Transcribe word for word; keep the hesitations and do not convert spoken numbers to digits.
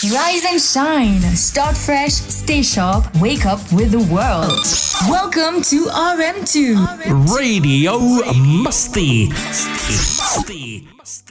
Rise and shine. Start fresh, stay sharp, wake up with the world. Welcome to R M two Radio Musty.